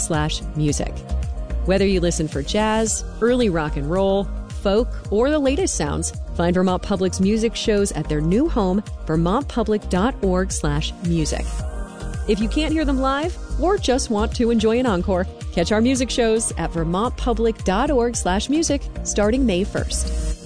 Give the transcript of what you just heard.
vermontpublic.org/music. Whether you listen for jazz, early rock and roll, folk, or the latest sounds, find Vermont Public's music shows at their new home, vermontpublic.org/music. If you can't hear them live or just want to enjoy an encore, catch our music shows at vermontpublic.org/music starting May 1st.